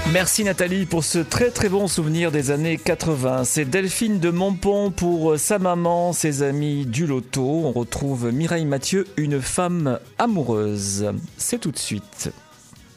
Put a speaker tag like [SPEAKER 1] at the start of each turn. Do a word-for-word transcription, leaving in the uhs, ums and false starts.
[SPEAKER 1] Merci Nathalie pour ce très très bon souvenir des années quatre-vingts. C'est Delphine de Montpont pour sa maman, ses amis du loto. On retrouve Mireille Mathieu, une femme amoureuse. C'est tout de suite.